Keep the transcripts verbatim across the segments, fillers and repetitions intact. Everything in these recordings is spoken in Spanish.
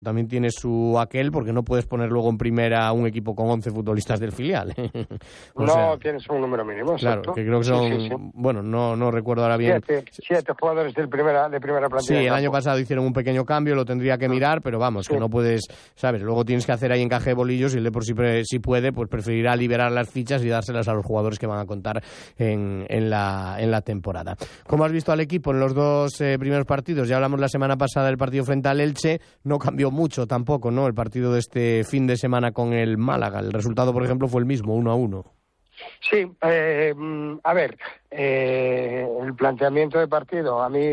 también tiene su aquel, porque no puedes poner luego en primera un equipo con once futbolistas del filial. no, sea, tienes un número mínimo. Claro, exacto. que creo que son, sí, sí, sí. bueno, no, no recuerdo ahora bien. Siete, siete jugadores del primera, de primera plantilla. Sí, el año pasado hicieron un pequeño cambio, lo tendría que mirar, pero vamos, sí. que no puedes, ¿sabes? Luego tienes que hacer ahí encaje de bolillos y el Depor, si, si puede, pues preferirá liberar las fichas y dárselas a los jugadores que van a contar en, en, la, en la temporada. ¿Cómo has visto al equipo en los dos eh, primeros partidos? Ya hablamos la semana pasada del partido frente al Elche, no cambió mucho tampoco, ¿no? El partido de este fin de semana con el Málaga. El resultado, por ejemplo, fue el mismo, uno a uno. Sí, eh, a ver, eh, el planteamiento de partido a mí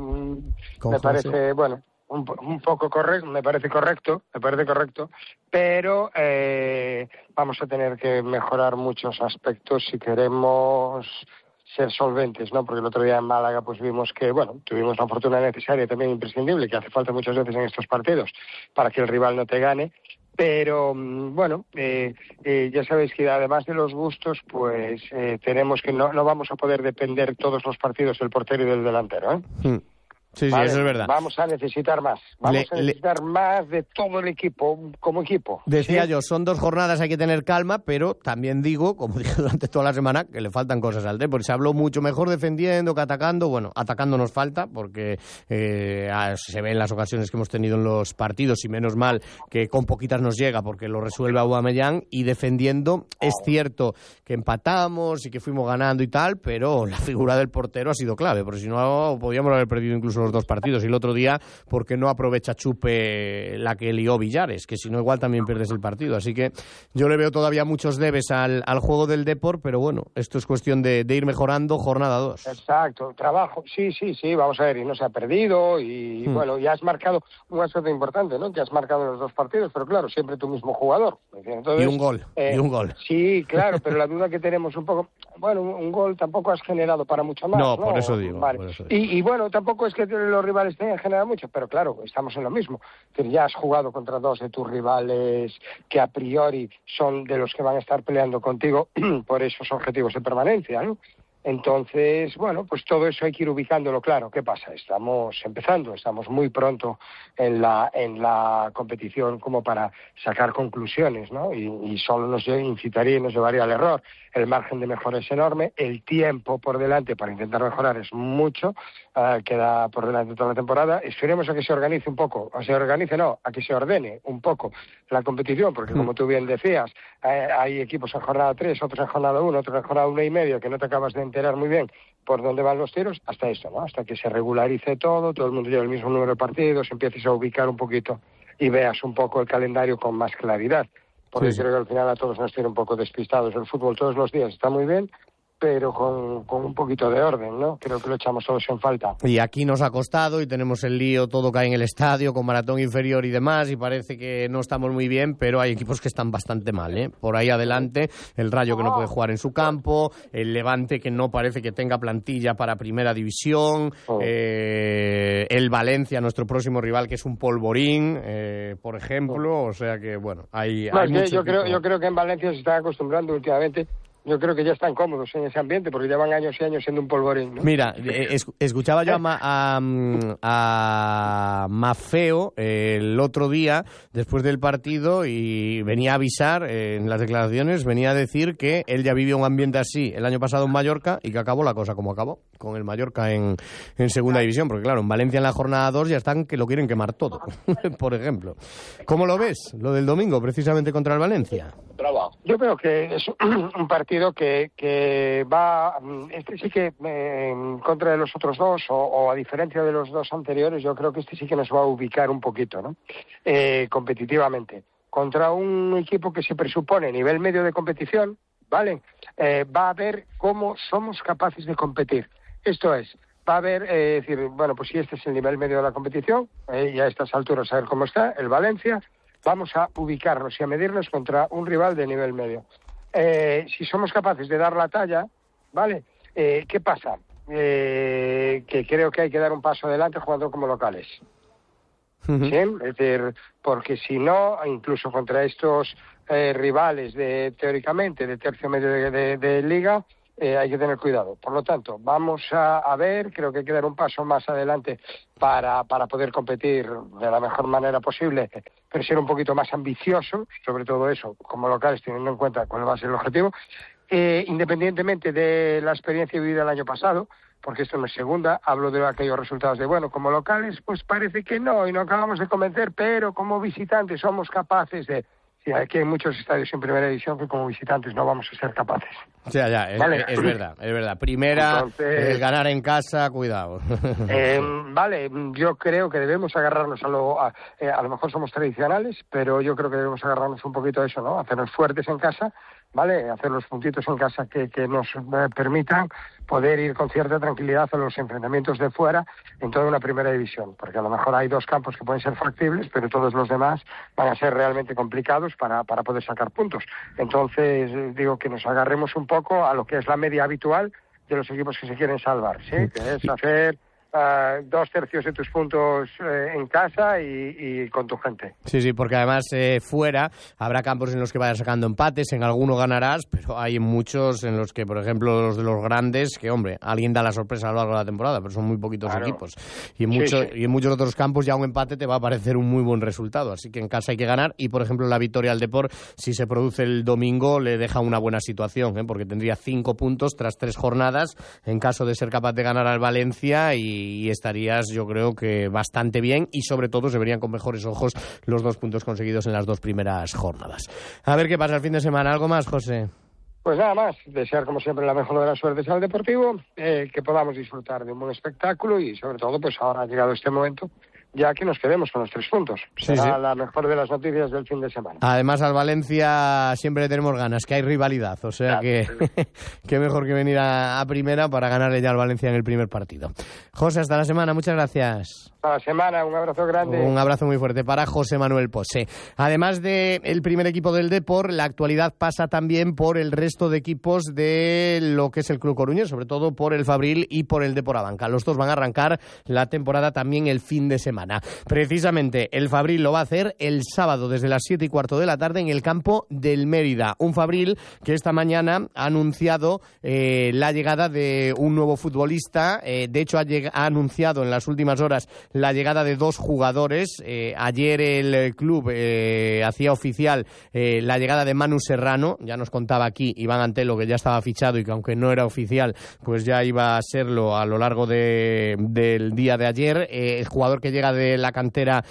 me parece, bueno, un, un poco correcto, me parece correcto, me parece correcto, pero eh, vamos a tener que mejorar muchos aspectos si queremos ser solventes, ¿no? Porque el otro día en Málaga pues vimos que, bueno, tuvimos la fortuna necesaria, también imprescindible, que hace falta muchas veces en estos partidos para que el rival no te gane, pero bueno, eh, eh, ya sabéis que además de los gustos, pues eh, tenemos que no, no vamos a poder depender todos los partidos del portero y del delantero, ¿eh? Hmm. Sí, sí, vale, eso es verdad. Vamos a necesitar más. Vamos le, a necesitar le... más de todo el equipo, como equipo. Decía ¿sí? yo, son dos jornadas, hay que tener calma, pero también digo, como dije durante toda la semana, que le faltan cosas al Depor. Se habló mucho mejor defendiendo que atacando. Bueno, atacando nos falta, porque eh, se ve en las ocasiones que hemos tenido en los partidos, y menos mal que con poquitas nos llega, porque lo resuelve Aubameyang. Y defendiendo, es cierto que empatamos y que fuimos ganando y tal, pero la figura del portero ha sido clave, porque si no, podíamos haber perdido incluso los dos partidos. Y el otro día, porque no aprovecha Chupe la que lió Villares, que si no igual también pierdes el partido. Así que yo le veo todavía muchos debes al, al juego del Depor, pero bueno, esto es cuestión de, de ir mejorando jornada dos. Exacto, trabajo, sí, sí, sí, vamos a ver, y no se ha perdido, y hmm. bueno, ya has marcado un aspecto importante, ¿no? Que has marcado los dos partidos, pero claro, siempre tu mismo jugador. Entonces, y un gol, eh, y un gol. Sí, claro, pero la duda que tenemos un poco, bueno, un, un gol tampoco has generado para mucho más, ¿no? No, por eso digo. Vale. Por eso digo. Y, y bueno, tampoco es que los rivales tengan generado mucho, pero claro, estamos en lo mismo. Que ya has jugado contra dos de tus rivales que a priori son de los que van a estar peleando contigo por esos objetivos de permanencia, ¿no? Entonces, bueno, pues todo eso hay que ir ubicándolo claro. ¿Qué pasa? Estamos empezando, estamos muy pronto en la en la competición como para sacar conclusiones, ¿no? Y, y solo nos incitaría y nos llevaría al error. El margen de mejora es enorme, el tiempo por delante para intentar mejorar es mucho, uh, queda por delante toda la temporada. Esperemos a que se organice un poco, o se organice no, a que se ordene un poco la competición, porque como tú bien decías, eh, hay equipos en jornada tres, otros en jornada uno, otros en jornada una y medio, que no te acabas de enterar muy bien por dónde van los tiros, hasta esto, ¿no? Hasta que se regularice todo, todo el mundo lleva el mismo número de partidos, empieces a ubicar un poquito y veas un poco el calendario con más claridad. Porque sí, sí. Creo que al final a todos nos tiene un poco despistados. El fútbol todos los días está muy bien, pero con, con un poquito de orden, ¿no? Creo que lo echamos todos en falta. Y aquí nos ha costado y tenemos el lío, todo cae en el estadio, con maratón inferior y demás, y parece que no estamos muy bien, pero hay equipos que están bastante mal, ¿eh? Por ahí adelante, el Rayo que no puede jugar en su campo, el Levante que no parece que tenga plantilla para primera división, oh. eh, el Valencia, nuestro próximo rival, que es un polvorín, eh, por ejemplo, o sea que, bueno, hay, no, hay es mucho que yo, tipo... creo, yo creo que en Valencia se están acostumbrando últimamente. Yo creo que ya están cómodos en ese ambiente porque llevan años y años siendo un polvorín, ¿no? Mira, es, escuchaba yo a, Ma, a, a Mafeo eh, el otro día, después del partido, y venía a avisar eh, en las declaraciones, venía a decir que él ya vivió un ambiente así el año pasado en Mallorca y que acabó la cosa como acabó, con el Mallorca en, en segunda división, porque claro, en Valencia en la jornada dos ya están que lo quieren quemar todo, por ejemplo. ¿Cómo lo ves, lo del domingo, precisamente contra el Valencia? Yo creo que es un partido que, que va, este sí que eh, en contra de los otros dos, o, o a diferencia de los dos anteriores, yo creo que este sí que nos va a ubicar un poquito, ¿no? Eh, competitivamente. Contra un equipo que se presupone nivel medio de competición, ¿vale? Eh, va a ver cómo somos capaces de competir. Esto es, va a ver, eh, decir, bueno, pues si este es el nivel medio de la competición, eh, y a estas alturas a ver cómo está el Valencia, vamos a ubicarnos y a medirnos contra un rival de nivel medio. Eh, si somos capaces de dar la talla, ¿vale? Eh, ¿Qué pasa? Eh, que creo que hay que dar un paso adelante jugando como locales. Uh-huh. ¿Sí? Es decir, porque si no, incluso contra estos eh, rivales de teóricamente de tercio medio de, de, de liga, eh, hay que tener cuidado. Por lo tanto, vamos a, a ver, creo que hay que dar un paso más adelante para, para poder competir de la mejor manera posible, pero ser un poquito más ambicioso, sobre todo eso, como locales, teniendo en cuenta cuál va a ser el objetivo, eh, independientemente de la experiencia vivida el año pasado, porque esto no es segunda, hablo de aquellos resultados de, bueno, como locales, pues parece que no, y no acabamos de convencer, pero como visitantes somos capaces de... Sí, aquí hay muchos estadios en primera división que como visitantes no vamos a ser capaces. O sea, ya, es, ¿Vale? es verdad, es verdad. Primera, Entonces, el ganar en casa, cuidado. Eh, vale, yo creo que debemos agarrarnos a lo... A, eh, a lo mejor somos tradicionales, pero yo creo que debemos agarrarnos un poquito a eso, ¿no? Hacernos fuertes en casa, ¿vale? Hacer los puntitos en casa que, que nos eh, permitan poder ir con cierta tranquilidad a los enfrentamientos de fuera en toda una primera división, porque a lo mejor hay dos campos que pueden ser factibles, pero todos los demás van a ser realmente complicados para, para poder sacar puntos. Entonces, eh, digo que nos agarremos un poco a lo que es la media habitual de los equipos que se quieren salvar, ¿sí? Que es hacer uh, dos tercios de tus puntos eh, en casa y, y con tu gente. Sí, sí, porque además eh, fuera habrá campos en los que vayas sacando empates, en alguno ganarás, pero hay muchos en los que, por ejemplo, los de los grandes, que hombre, alguien da la sorpresa a lo largo de la temporada, pero son muy poquitos claro. equipos. Y en, mucho, sí, sí. y en muchos otros campos ya un empate te va a parecer un muy buen resultado, así que en casa hay que ganar y, por ejemplo, la victoria al Depor, si se produce el domingo, le deja una buena situación, ¿eh? Porque tendría cinco puntos tras tres jornadas, en caso de ser capaz de ganar al Valencia y y estarías, yo creo que bastante bien y sobre todo se verían con mejores ojos los dos puntos conseguidos en las dos primeras jornadas. A ver qué pasa el fin de semana. ¿Algo más, José? Pues nada más, desear como siempre la mejor de las suertes al Deportivo, eh, que podamos disfrutar de un buen espectáculo y sobre todo pues ahora ha llegado este momento ya que nos quedemos con los tres puntos. Sí, Será sí. la mejor de las noticias del fin de semana. Además, al Valencia siempre tenemos ganas, que hay rivalidad. O sea que, que mejor que venir a, a primera para ganarle ya al Valencia en el primer partido. José, hasta la semana. Muchas gracias. Hasta la semana. Un abrazo grande. Un abrazo muy fuerte para José Manuel Pose. Además del primer equipo del Depor, la actualidad pasa también por el resto de equipos de lo que es el Club Coruñés, sobre todo por el Fabril y por el Depor Abanca. Los dos van a arrancar la temporada también el fin de semana. Precisamente el Fabril lo va a hacer el sábado desde las siete y cuarto de la tarde en el campo del Mérida. Un Fabril que esta mañana ha anunciado eh, la llegada de un nuevo futbolista. Eh, de hecho, ha, ha anunciado en las últimas horas la llegada de dos jugadores. Eh, ayer el, el club eh, hacía oficial eh, la llegada de Manu Serrano. Ya nos contaba aquí Iván Antelo que ya estaba fichado y que aunque no era oficial, pues ya iba a serlo a lo largo de, del día de ayer. Eh, el jugador que llega de la cantera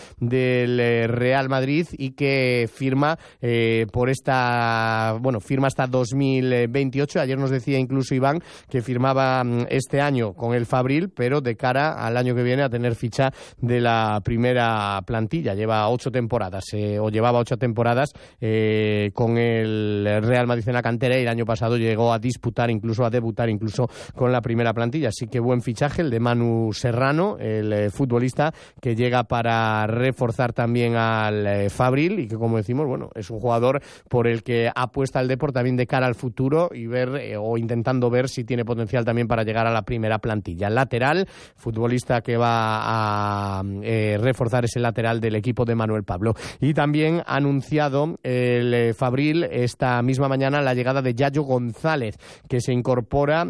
del Real Madrid y que firma eh, por esta, bueno, firma hasta dos mil veintiocho. Ayer nos decía incluso Iván que firmaba este año con el Fabril, pero de cara al año que viene a tener ficha de la primera plantilla. Lleva ocho temporadas, eh, o llevaba ocho temporadas eh, con el Real Madrid en la cantera y el año pasado llegó a disputar, incluso a debutar incluso con la primera plantilla. Así que buen fichaje el de Manu Serrano, el eh, futbolista que llega para reforzar también al eh, Fabril y que, como decimos, bueno, es un jugador por el que apuesta el Depor también de cara al futuro y ver eh, o intentando ver si tiene potencial también para llegar a la primera plantilla. El lateral, futbolista que va a eh, reforzar ese lateral del equipo de Manuel Pablo. Y también ha anunciado el eh, Fabril esta misma mañana la llegada de Yayo González, que se incorpora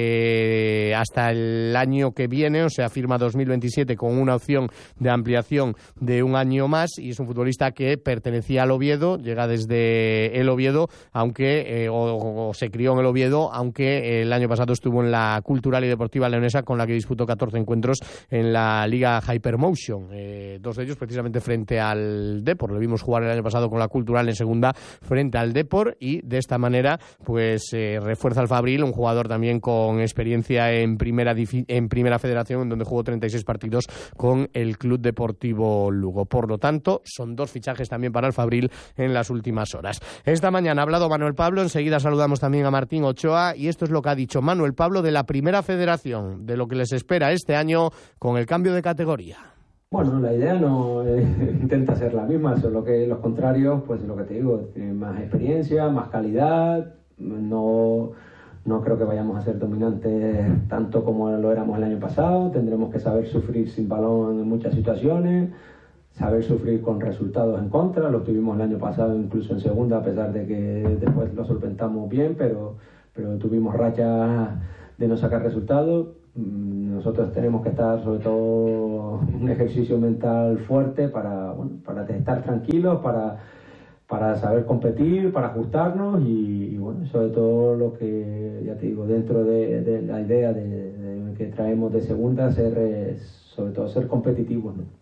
eh, hasta el año que viene, o sea, firma dos mil veintisiete con una opción de ampliación de un año más y es un futbolista que pertenecía al Oviedo, llega desde el Oviedo, aunque eh, o, o se crió en el Oviedo, aunque el año pasado estuvo en la Cultural y Deportiva Leonesa, con la que disputó catorce encuentros en la Liga Hypermotion, eh, dos de ellos precisamente frente al Depor. Lo vimos jugar el año pasado con la Cultural en segunda frente al Depor y de esta manera pues eh, refuerza al Fabril, un jugador también con experiencia en primera en primera federación, en donde jugó treinta y seis partidos con el Club Deportivo Lugo. Por lo tanto, son dos fichajes también para el Fabril en las últimas horas. Esta mañana ha hablado Manuel Pablo, enseguida saludamos también a Martín Ochoa y esto es lo que ha dicho Manuel Pablo de la Primera Federación, de lo que les espera este año con el cambio de categoría. Bueno, la idea no eh, intenta ser la misma, solo que los contrarios, pues lo que te digo, tienen más experiencia, más calidad, no... No creo que vayamos a ser dominantes tanto como lo éramos el año pasado. Tendremos que saber sufrir sin balón en muchas situaciones, saber sufrir con resultados en contra. Lo tuvimos el año pasado incluso en segunda, a pesar de que después lo solventamos bien, pero, pero tuvimos rachas de no sacar resultados. Nosotros tenemos que estar, sobre todo, un ejercicio mental fuerte para, bueno, para estar tranquilos, para, para saber competir, para ajustarnos y, y, bueno, sobre todo lo que, ya te digo, dentro de, de la idea de, de que traemos de segunda, ser, eh, sobre todo, ser competitivos, ¿no?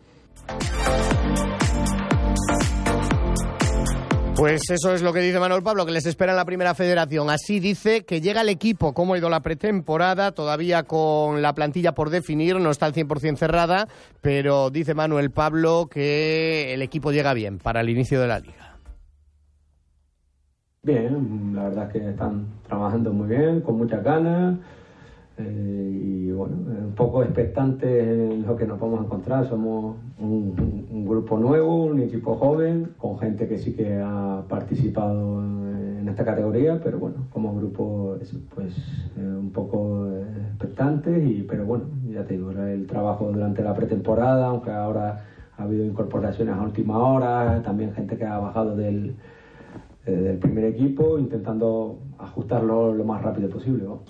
Pues eso es lo que dice Manuel Pablo, que les espera en la primera federación. Así dice que llega el equipo, cómo ha ido la pretemporada, todavía con la plantilla por definir, no está al cien por ciento cerrada, pero dice Manuel Pablo que el equipo llega bien para el inicio de la liga. Bien, la verdad es que están trabajando muy bien, con muchas ganas. Eh, y bueno, un poco expectantes en lo que nos vamos a encontrar. Somos un, un grupo nuevo, un equipo joven, con gente que sí que ha participado en, en esta categoría, pero bueno, como grupo pues eh, un poco eh, expectantes, y, pero bueno, ya te digo, el trabajo durante la pretemporada, aunque ahora ha habido incorporaciones a última hora, también gente que ha bajado del, eh, del primer equipo, intentando ajustarlo lo más rápido posible, ¿no?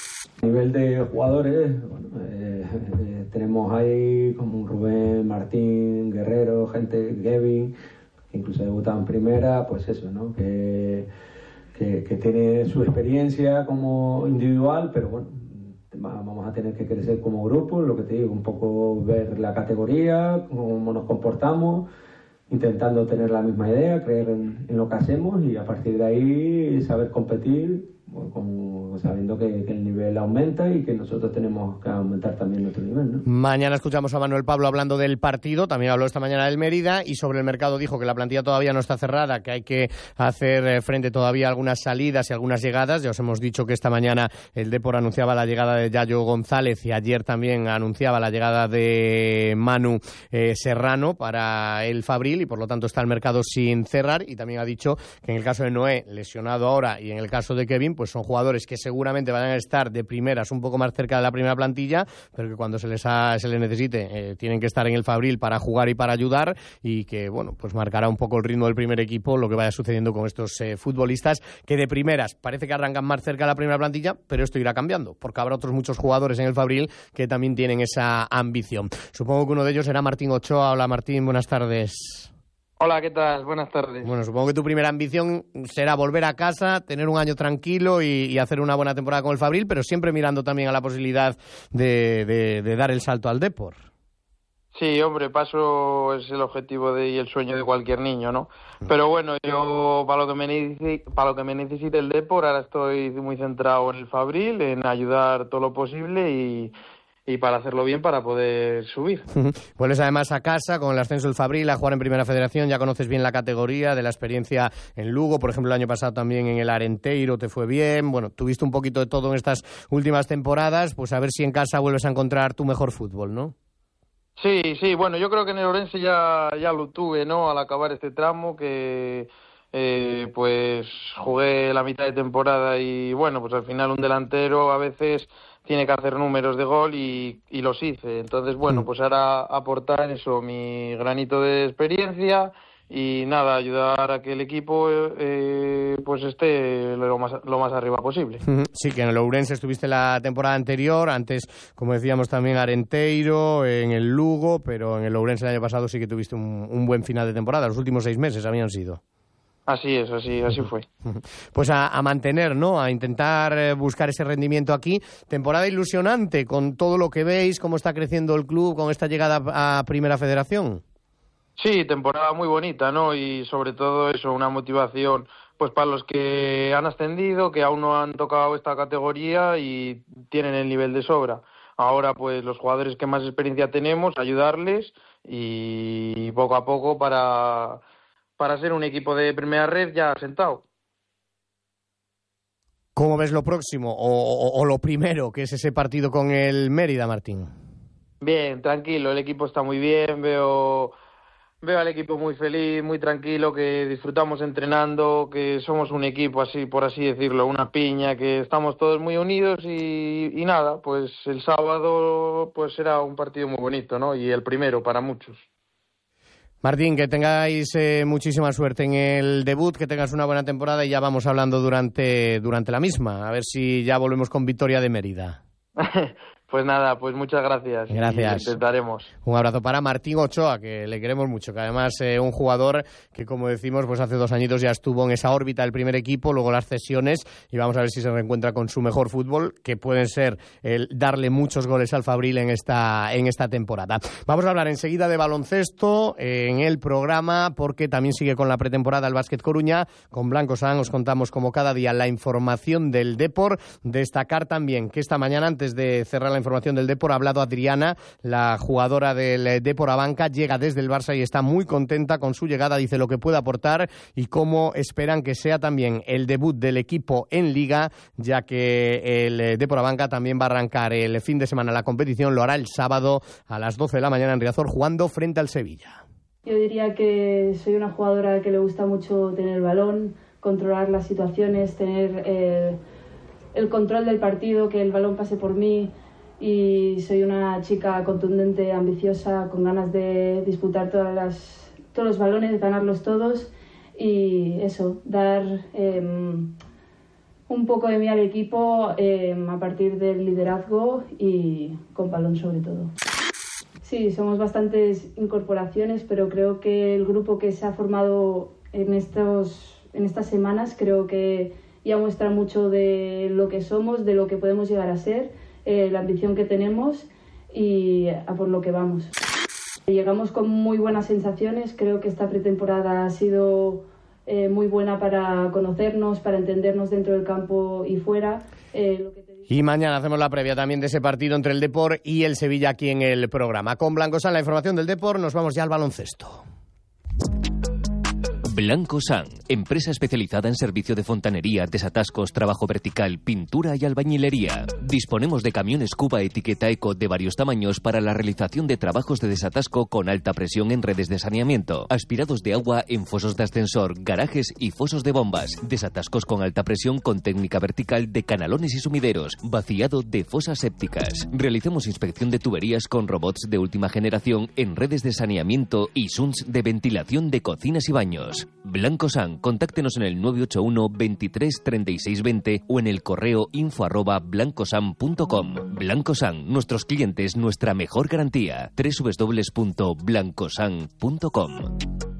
A nivel de jugadores, bueno, eh, eh, tenemos ahí como un Rubén, Martín, Guerrero, gente, Kevin, que incluso debutado en primera, pues eso, ¿no? Que, que, que tiene su experiencia como individual, pero bueno, vamos a tener que crecer como grupo, lo que te digo, un poco ver la categoría, cómo nos comportamos, intentando tener la misma idea, creer en, en lo que hacemos y a partir de ahí saber competir, como sabiendo que, que el nivel aumenta y que nosotros tenemos que aumentar también nuestro nivel, ¿no? Mañana escuchamos a Manuel Pablo hablando del partido, también habló esta mañana del Mérida, y sobre el mercado dijo que la plantilla todavía no está cerrada, que hay que hacer frente todavía a algunas salidas y algunas llegadas. Ya os hemos dicho que esta mañana el Depor anunciaba la llegada de Yayo González y ayer también anunciaba la llegada de Manu eh, Serrano para el Fabril, y por lo tanto está el mercado sin cerrar. Y también ha dicho que en el caso de Noé, lesionado ahora, y en el caso de Kevin, pues son jugadores que seguramente van a estar de primeras un poco más cerca de la primera plantilla, pero que cuando se les ha, se les necesite eh, tienen que estar en el Fabril para jugar y para ayudar, y que bueno, pues marcará un poco el ritmo del primer equipo lo que vaya sucediendo con estos eh, futbolistas que de primeras parece que arrancan más cerca de la primera plantilla, pero esto irá cambiando porque habrá otros muchos jugadores en el Fabril que también tienen esa ambición. Supongo que uno de ellos será Martín Ochoa. Hola Martín, buenas tardes. Hola, ¿qué tal? Buenas tardes. Bueno, supongo que tu primera ambición será volver a casa, tener un año tranquilo y, y hacer una buena temporada con el Fabril, pero siempre mirando también a la posibilidad de, de, de dar el salto al Depor. Sí, hombre, paso es el objetivo de, y el sueño de cualquier niño, ¿no? Pero bueno, yo para lo que me necesite, para lo que me necesite el Depor, ahora estoy muy centrado en el Fabril, en ayudar todo lo posible y... y para hacerlo bien para poder subir. Vuelves además a casa con el ascenso del Fabril a jugar en Primera Federación, ya conoces bien la categoría, de la experiencia en Lugo, por ejemplo el año pasado también en el Arenteiro te fue bien, bueno, tuviste un poquito de todo en estas últimas temporadas, pues a ver si en casa vuelves a encontrar tu mejor fútbol, ¿no? Sí, sí, bueno, yo creo que en el Ourense ya, ya lo tuve, ¿no? Al acabar este tramo que... Eh, pues jugué la mitad de temporada y bueno, pues al final un delantero a veces tiene que hacer números de gol y, y los hice. Entonces, bueno, pues ahora aportar eso, mi granito de experiencia y nada, ayudar a que el equipo eh, pues esté lo más, lo más arriba posible. Sí, que en el Ourense estuviste la temporada anterior, antes, como decíamos, también Arenteiro, en el Lugo, pero en el Ourense el año pasado sí que tuviste un, un buen final de temporada, los últimos seis meses habían sido. Así es, así, así fue. Pues a, a mantener, ¿no? A intentar buscar ese rendimiento aquí. Temporada ilusionante con todo lo que veis, cómo está creciendo el club con esta llegada a Primera Federación. Sí, temporada muy bonita, ¿no? Y sobre todo eso, una motivación pues para los que han ascendido, que aún no han tocado esta categoría y tienen el nivel de sobra. Ahora pues los jugadores que más experiencia tenemos, ayudarles y poco a poco para... para ser un equipo de primera red ya sentado. ¿Cómo ves lo próximo o, o, o lo primero, que es ese partido con el Mérida, Martín? Bien, tranquilo, el equipo está muy bien, veo veo al equipo muy feliz, muy tranquilo, que disfrutamos entrenando, que somos un equipo así, por así decirlo, una piña, que estamos todos muy unidos y, y nada, pues el sábado pues será un partido muy bonito, ¿no? Y el primero para muchos. Martín, que tengáis eh, muchísima suerte en el debut, que tengas una buena temporada y ya vamos hablando durante, durante la misma. A ver si ya volvemos con victoria de Mérida. Pues nada, pues muchas gracias. Gracias. Y intentaremos. Un abrazo para Martín Ochoa, que le queremos mucho, que además es eh, un jugador que, como decimos, pues hace dos añitos ya estuvo en esa órbita del primer equipo, luego las cesiones, y vamos a ver si se reencuentra con su mejor fútbol, que pueden ser el darle muchos goles al Fabril en esta, en esta temporada. Vamos a hablar enseguida de baloncesto eh, en el programa, porque también sigue con la pretemporada el Básquet Coruña. Con Blanco San os contamos como cada día la información del Depor. Destacar también que esta mañana, antes de cerrar la información del Depor, ha hablado Adriana, la jugadora del Depor a banca, llega desde el Barça y está muy contenta con su llegada, dice lo que puede aportar y cómo esperan que sea también el debut del equipo en Liga, ya que el Depor a banca también va a arrancar el fin de semana la competición, lo hará el sábado a las doce de la mañana en Riazor, jugando frente al Sevilla. Yo diría que soy una jugadora que le gusta mucho tener el balón, controlar las situaciones, tener eh, el control del partido, que el balón pase por mí. Y soy una chica contundente, ambiciosa, con ganas de disputar todas las, todos los balones, ganarlos todos y eso, dar eh, un poco de mí al equipo eh, a partir del liderazgo y con balón sobre todo. Sí, somos bastantes incorporaciones, pero creo que el grupo que se ha formado en, estos, en estas semanas creo que ya muestra mucho de lo que somos, de lo que podemos llegar a ser. Eh, la ambición que tenemos y a por lo que vamos. Llegamos con muy buenas sensaciones, creo que esta pretemporada ha sido eh, muy buena para conocernos, para entendernos dentro del campo y fuera. Eh, lo que te... Y mañana hacemos la previa también de ese partido entre el Depor y el Sevilla aquí en el programa. Con Blanco San, la información del Depor, nos vamos ya al baloncesto. Blanco San, empresa especializada en servicio de fontanería, desatascos, trabajo vertical, pintura y albañilería. Disponemos de camiones Cuba etiqueta Eco de varios tamaños para la realización de trabajos de desatasco con alta presión en redes de saneamiento, aspirados de agua en fosos de ascensor, garajes y fosos de bombas, desatascos con alta presión con técnica vertical de canalones y sumideros, vaciado de fosas sépticas. Realizamos inspección de tuberías con robots de última generación en redes de saneamiento y S U N S de ventilación de cocinas y baños. Blanco San, contáctenos en el nueve ocho uno veintitrés treinta y seis veinte o en el correo info arroba blancosan punto com. Blanco San, nuestros clientes, nuestra mejor garantía. doble u doble u doble u punto blancosan punto com.